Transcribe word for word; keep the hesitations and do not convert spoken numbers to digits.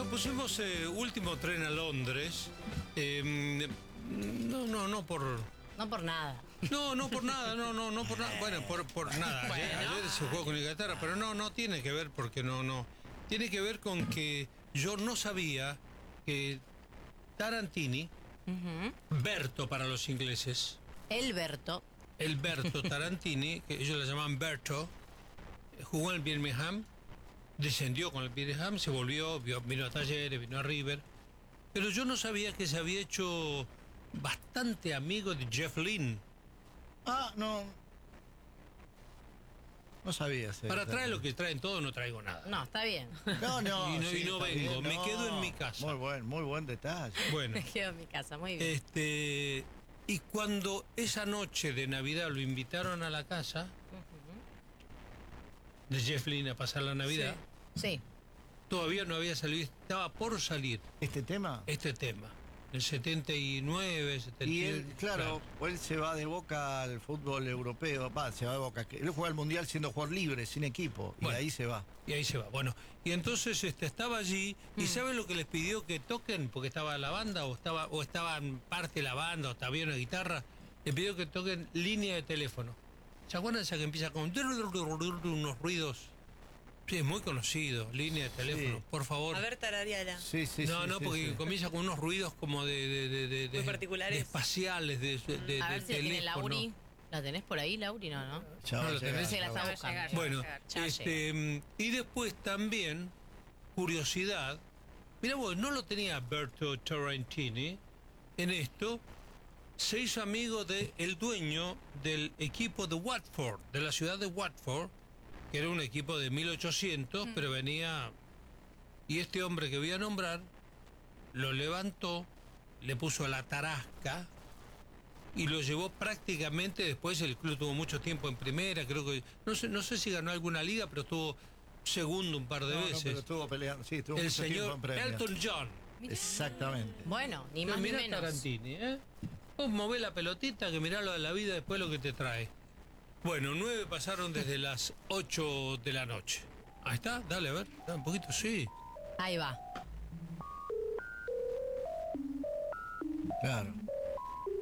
pusimos eh, Último tren a Londres. Eh, no, no, no por... No por nada. No, no por nada, no, no, no por nada. Bueno, por, por nada. Ayer, Bueno. ayer se jugó con Inglaterra, pero no, no tiene que ver porque no, no. Tiene que ver con que yo no sabía que Tarantini, Uh-huh. Berto para los ingleses, El Berto. el Berto Tarantini, que ellos le llamaban Berto, jugó en el Birmingham, descendió con el Birmingham, se volvió, vino a Talleres, vino a River, pero yo no sabía que se había hecho bastante amigo de Jeff Lynne. Ah, no. No sabía. sí, Para sí. traer lo que traen todo, no traigo nada. No, está bien. No, no. Y no- sí, y no está vengo, bien, me no. quedo en mi casa. Muy buen, muy buen detalle. Bueno, Me quedo en mi casa, muy bien. este, y cuando esa noche de Navidad lo invitaron a la casa de Jeff Lynne a pasar la Navidad, Sí. todavía no había salido, estaba por salir ¿Este tema? este tema. El setenta y nueve, setenta Y él, claro, él se va de Boca al fútbol europeo, va, se va de Boca. Él juega al Mundial siendo jugador libre, sin equipo, y Bueno. ahí se va. Y ahí se va. Bueno, y entonces este, estaba allí, y ¿saben lo que les pidió que toquen? Porque estaba la banda, o estaba o estaban parte de la banda, o estaba una guitarra. Les pidió que toquen línea de teléfono. ¿Se acuerdan esa que empieza con unos ruidos? Sí, es muy conocido, línea de teléfono, Sí. por favor. A ver, tarareala. Sí, sí, no, sí. no, sí, porque sí. comienza con unos ruidos como de... de, de, de- de- Muy particulares. de espaciales, de, de, de- A ver de si la tiene teléfono. Lauri. ¿La tenés por ahí, Lauri? No, ¿no? Ya va No a lo llegar, tenés. Se la ya está va. buscando. llegar. Bueno, Ya este, y después también, curiosidad, mira vos, no lo tenía Berto Tarantini en esto, se hizo amigo del el dueño del equipo de Watford, de la ciudad de Watford, que era un equipo de mil ochocientos, pero venía, y este hombre que voy a nombrar, lo levantó, le puso la tarasca, y lo llevó prácticamente, después el club tuvo mucho tiempo en primera, creo que, no sé, no sé si ganó alguna liga, pero estuvo segundo un par de No, no, veces. pero estuvo peleando, sí, estuvo el mucho tiempo señor en premio. Elton John. Exactamente. Bueno, ni más ni Mirá menos. Tarantini, ¿eh? Vos movés la pelotita, que mirá lo de la vida, después lo que te trae. Bueno, nueve pasaron desde las ocho de la noche. Ahí está, dale, a ver, dale un poquito, sí. Ahí va. Claro.